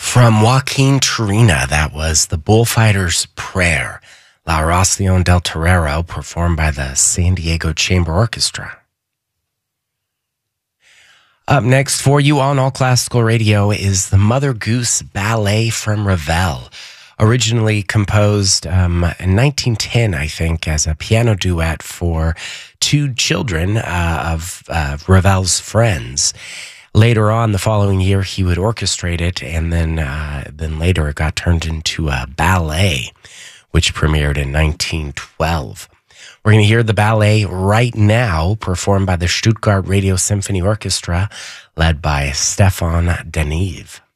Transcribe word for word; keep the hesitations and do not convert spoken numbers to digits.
From Joaquin Turina, that was The Bullfighter's Prayer, La Oración del Torero, performed by the San Diego Chamber Orchestra. Up next for you on All Classical Radio is the Mother Goose Ballet from Ravel, originally composed um, in nineteen ten, I think, as a piano duet for two children uh, of uh, Ravel's friends. Later on, the following year, he would orchestrate it, and then uh, then later it got turned into a ballet, which premiered in nineteen twelve. We're going to hear the ballet right now, performed by the Stuttgart Radio Symphony Orchestra, led by Stefan Daniv.